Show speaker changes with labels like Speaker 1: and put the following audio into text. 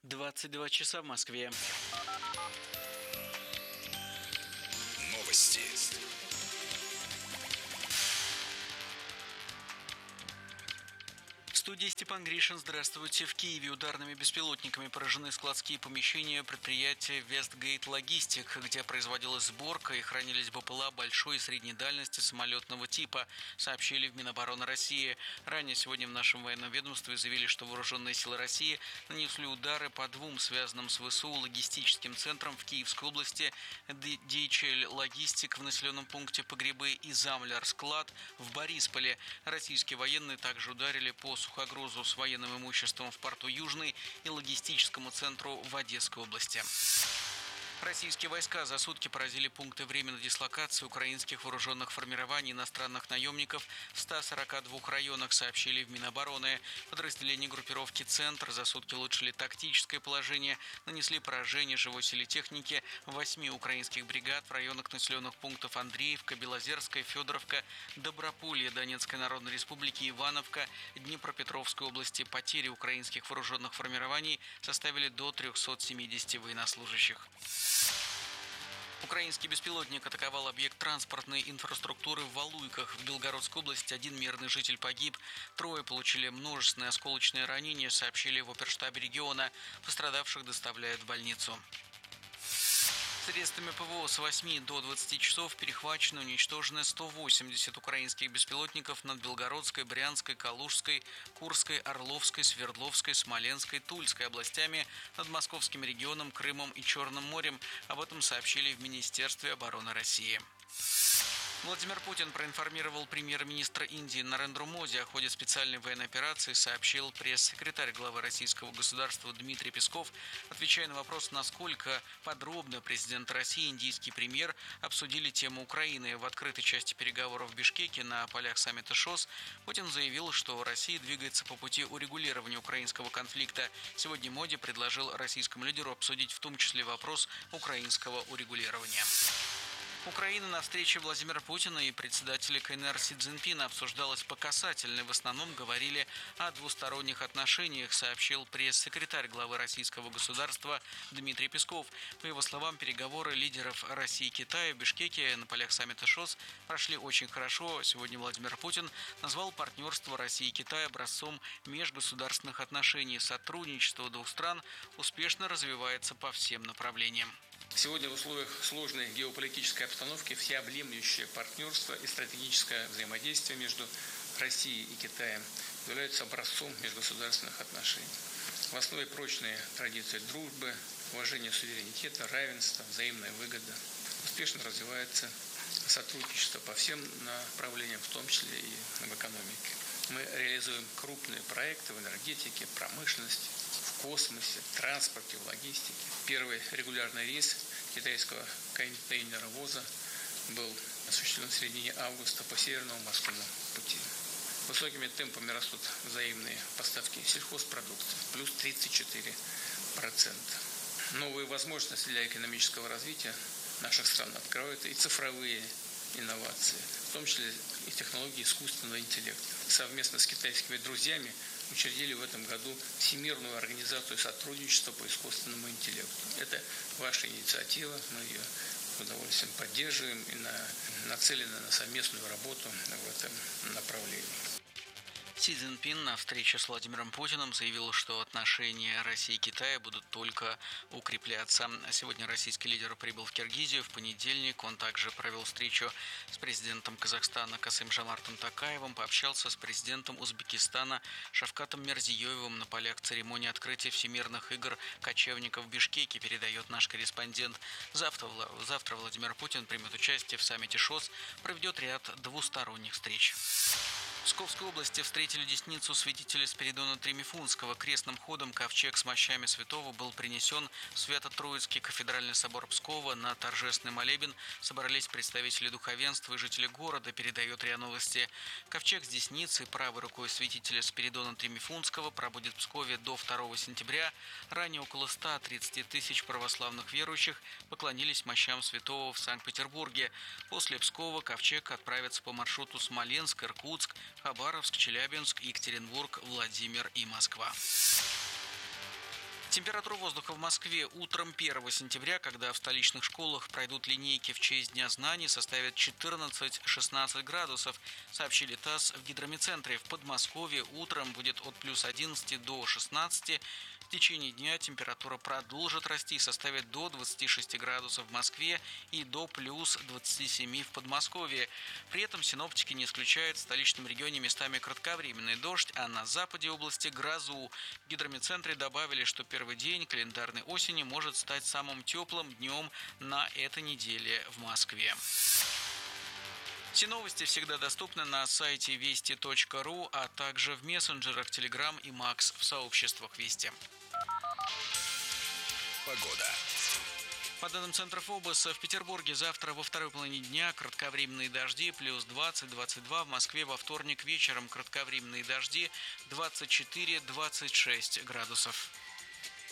Speaker 1: 22 часа в Москве.
Speaker 2: Новости.
Speaker 1: В студии Степан Гришин. Здравствуйте. В Киеве ударными беспилотниками поражены складские помещения предприятия Вестгейт Логистик, где производилась сборка и хранились БПЛА большой и средней дальности самолетного типа, сообщили в Минобороны России. Ранее сегодня в нашем военном ведомстве заявили, что вооруженные силы России нанесли удары по двум связанным с ВСУ логистическим центрам в Киевской области: DHL Логистик в населенном пункте Погребы и Замляр склад в Борисполе. Российские военные также ударили по сухогрузу с военным имуществом в порту Южный и логистическому центру в Одесской области. Российские войска за сутки поразили пункты временной дислокации украинских вооруженных формирований иностранных наемников в 142 районах, сообщили в Минобороны. Подразделения группировки «Центр» за сутки улучшили тактическое положение, нанесли поражение живой силе техники 8 украинских бригад в районах населенных пунктов Андреевка, Белозерская, Федоровка, Доброполье Донецкой Народной Республики, Ивановка, Днепропетровской области. Потери украинских вооруженных формирований составили до 370 военнослужащих. Украинский беспилотник атаковал объект транспортной инфраструктуры в Валуйках. В Белгородской области один мирный житель погиб, 3 получили множественные осколочные ранения, сообщили в оперштабе региона. Пострадавших доставляют в больницу. Средствами ПВО с 8 до 20 часов перехвачено и уничтожено 180 украинских беспилотников над Белгородской, Брянской, Калужской, Курской, Орловской, Свердловской, Смоленской, Тульской областями, над Московским регионом, Крымом и Черным морем. Об этом сообщили в Министерстве обороны России. Владимир Путин проинформировал премьер-министра Индии Нарендру Моди о ходе специальной военной операции, сообщил пресс-секретарь главы российского государства Дмитрий Песков, отвечая на вопрос, насколько подробно президент России и индийский премьер обсудили тему Украины. В открытой части переговоров в Бишкеке на полях саммита ШОС Путин заявил, что Россия двигается по пути урегулирования украинского конфликта. Сегодня Моди предложил российскому лидеру обсудить в том числе вопрос украинского урегулирования. Украина на встрече Владимира Путина и председателя КНР Си Цзиньпина обсуждалась по касательной. В основном говорили о двусторонних отношениях, сообщил пресс-секретарь главы российского государства Дмитрий Песков. По его словам, переговоры лидеров России и Китая в Бишкеке на полях саммита ШОС прошли очень хорошо. Сегодня Владимир Путин назвал партнерство России и Китая образцом межгосударственных отношений. Сотрудничество двух стран успешно развивается по всем направлениям.
Speaker 3: Сегодня в условиях сложной геополитической обстановки всеобъемлющее партнерство и стратегическое взаимодействие между Россией и Китаем являются образцом межгосударственных отношений. В основе прочные традиции дружбы, уважение суверенитета, равенства, взаимная выгода. Успешно развивается сотрудничество по всем направлениям, в том числе и в экономике. Мы реализуем крупные проекты в энергетике, промышленности, в космосе, транспорте, в логистике. Первый регулярный рейс китайского контейнеровоза был осуществлен в середине августа по Северному морскому пути. Высокими темпами растут взаимные поставки сельхозпродукции, плюс 34%. Новые возможности для экономического развития наших стран открывают и цифровые инновации, в том числе и технологии искусственного интеллекта. Совместно с китайскими друзьями учредили в этом году Всемирную организацию сотрудничества по искусственному интеллекту. Это ваша инициатива, мы ее с удовольствием поддерживаем и нацелены на совместную работу в этом направлении.
Speaker 1: Си Цзиньпин на встрече с Владимиром Путиным заявил, что отношения России и Китая будут только укрепляться. Сегодня российский лидер прибыл в Киргизию. В понедельник он также провел встречу с президентом Казахстана Касым-Жомартом Токаевым, пообщался с президентом Узбекистана Шавкатом Мирзиёевым на полях церемонии открытия Всемирных игр кочевников в Бишкеке, передает наш корреспондент. Завтра Владимир Путин примет участие в саммите ШОС, проведет ряд двусторонних встреч. В Псковской области встретили десницу святителя Спиридона Тремифунского. Крестным ходом ковчег с мощами святого был принесен в Свято-Троицкий кафедральный собор Пскова. На торжественный молебен собрались представители духовенства и жители города, передает РИА Новости. Ковчег с десницей правой рукой святителя Спиридона Тремифунского пробудет в Пскове до 2 сентября. Ранее около 130 тысяч православных верующих поклонились мощам святого в Санкт-Петербурге. После Пскова ковчег отправится по маршруту Смоленск, Иркутск, Хабаровск, Челябинск, Екатеринбург, Владимир и Москва. Температура воздуха в Москве утром 1 сентября, когда в столичных школах пройдут линейки в честь Дня знаний, составит 14-16 градусов, сообщили ТАСС в гидромедцентре. В Подмосковье утром будет от плюс 11 до 16. В течение дня температура продолжит расти, составит до 26 градусов в Москве и до плюс 27 в Подмосковье. При этом синоптики не исключают в столичном регионе местами кратковременный дождь, а на западе области грозу. В гидромедцентре добавили, что первый день календарной осени может стать самым теплым днем на этой неделе в Москве. Все новости всегда доступны на сайте вести.ру, а также в мессенджерах Telegram и Max в сообществах Вести.
Speaker 2: Погода.
Speaker 1: По данным Центра ФОБОС, в Петербурге завтра во второй половине дня кратковременные дожди плюс 20-22. В Москве во вторник вечером кратковременные дожди 24-26 градусов.